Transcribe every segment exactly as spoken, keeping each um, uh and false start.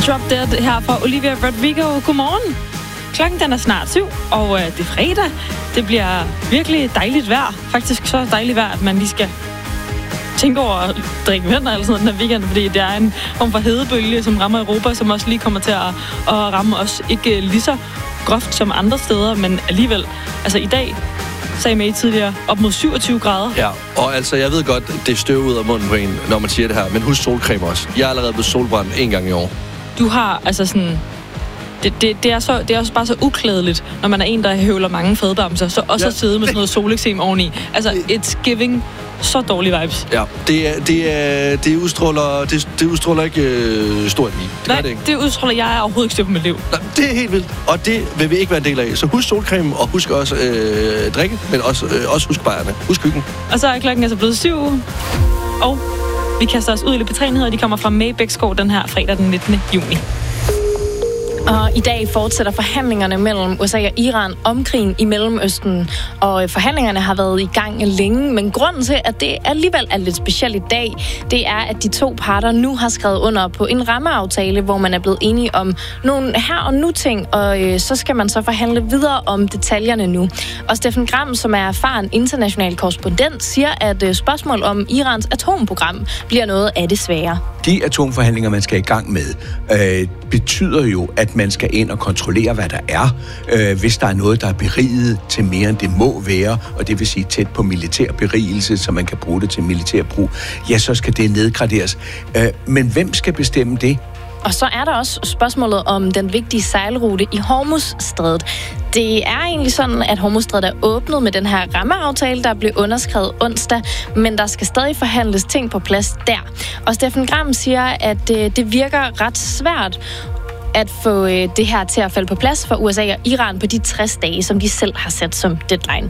Drop Dead her fra Olivia Rodrigo. Godmorgen. Klokken den er snart syv, og øh, det er fredag. Det bliver virkelig dejligt vejr. Faktisk så dejligt vejr, at man lige skal tænke over at drikke vand eller sådan den her weekend, fordi det er en form for hedebølge, som rammer Europa, som også lige kommer til at, at ramme os ikke lige så groft som andre steder, men alligevel. Altså i dag, sagde med tidligere, op mod syvogtyve grader. Ja, og altså, jeg ved godt, det er støv ud af munden på en, når man siger det her, men husk solcreme også. Jeg er allerede blevet solbrændt en gang i år. Du har altså sådan... Det, det, det, er så, det er også bare så uklædeligt, når man er en, der høvler mange fadbamser, så også ja. At sidde med sådan noget soleksem oveni. Altså, it's giving så dårlige vibes. Ja, det, er, det, er, det udstråler, det, det udstråler ikke øh, stort i. Det Nej, det, ikke. det udstråler jeg overhovedet ikke styr på mit liv. Nej, det er helt vildt, og det vil vi ikke være en del af. Så husk solcreme, og husk også øh, drikke, men også, øh, også husk bajerne. Husk hyggen. Og så er klokken altså blevet syv, og vi kaster os ud i lidt betræenheder. De kommer fra Maybækskov den her fredag den nittende juni. Og i dag fortsætter forhandlingerne mellem U S A og Iran om krigen i Mellemøsten. Og forhandlingerne har været i gang længe, men grunden til, at det alligevel er lidt specielt i dag, det er, at de to parter nu har skrevet under på en rammeaftale, hvor man er blevet enige om nogle her og nu ting, og øh, så skal man så forhandle videre om detaljerne nu. Og Steffen Gram, som er erfaren international korrespondent, siger, at øh, spørgsmål om Irans atomprogram bliver noget af det svære. De atomforhandlinger, man skal i gang med, øh, betyder jo, at man skal ind og kontrollere, hvad der er, øh, hvis der er noget, der er beriget til mere, end det må være, og det vil sige tæt på militær berigelse, så man kan bruge det til militær brug, ja, så skal det nedgraderes. Øh, men hvem skal bestemme det? Og så er der også spørgsmålet om den vigtige sejlrute i Hormuzstrædet. Det er egentlig sådan, at Hormuzstrædet er åbnet med den her rammeaftale, der blev underskrevet onsdag, men der skal stadig forhandles ting på plads der. Og Steffen Gram siger, at det virker ret svært at få det her til at falde på plads for U S A og Iran på de tres dage, som de selv har sat som deadline.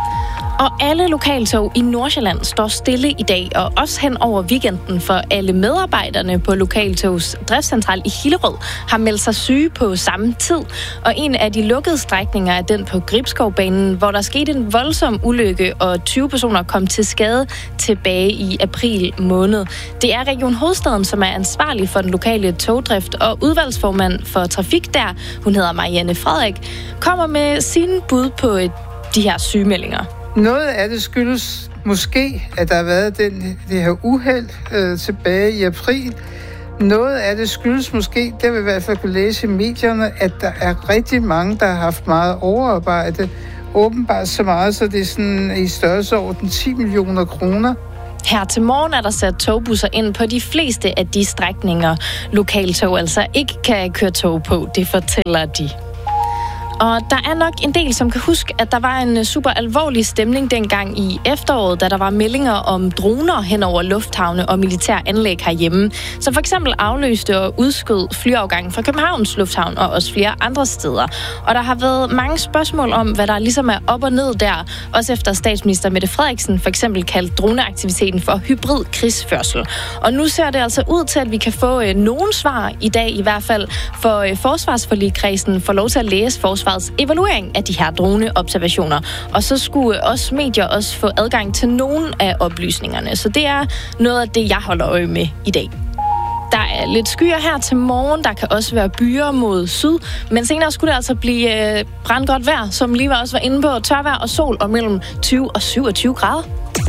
Og alle lokaltog i Nordsjælland står stille i dag, og også hen over weekenden, for alle medarbejderne på lokaltogs driftscentral i Hillerød har meldt sig syge på samme tid. Og en af de lukkede strækninger er den på Gribskovbanen, hvor der skete en voldsom ulykke, og tyve personer kom til skade tilbage i april måned. Det er Region Hovedstaden, som er ansvarlig for den lokale togdrift, og udvalgsformand for trafik der, hun hedder Marianne Frederik, kommer med sine bud på de her sygemeldinger. Noget af det skyldes måske, at der har været den, det her uheld øh, tilbage i april. Noget af det skyldes måske, det vil i hvert fald kunne læse i medierne, at der er rigtig mange, der har haft meget overarbejde. Åbenbart så meget, så det er sådan i størrelsesorden ti millioner kroner. Her til morgen er der sat togbusser ind på de fleste af de strækninger, lokaltog altså ikke kan køre tog på, det fortæller de. Og der er nok en del, som kan huske, at der var en super alvorlig stemning dengang i efteråret, da der var meldinger om droner hen over lufthavne og militær anlæg herhjemme, som for eksempel afløste og udskød flyafgangen fra Københavns Lufthavn og også flere andre steder. Og der har været mange spørgsmål om, hvad der ligesom er op og ned der, også efter statsminister Mette Frederiksen for eksempel kaldte droneaktiviteten for hybrid krigsførsel. Og nu ser det altså ud til, at vi kan få øh, nogle svar i dag i hvert fald, for øh, forsvarsforligkredsen får lov til at læse forsvar evaluering af de her droneobservationer. Og så skulle også medier også få adgang til nogle af oplysningerne. Så det er noget af det, jeg holder øje med i dag. Der er lidt skyer her til morgen. Der kan også være byer mod syd. Men senere skulle det altså blive øh, brandgodt vejr, som lige var også var inde på tørvejr og sol og mellem tyve og syvogtyve grader.